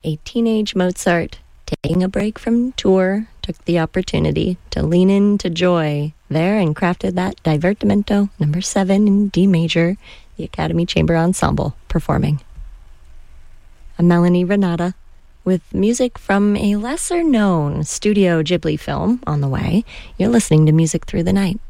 a teenage Mozart taking a break from tour, took the opportunity to lean into joy there and crafted that Divertimento number 7 in D major, the Academy Chamber Ensemble performing. I'm Melanie Renata with music from a lesser-known Studio Ghibli film on the way. You're listening to Music Through the Night.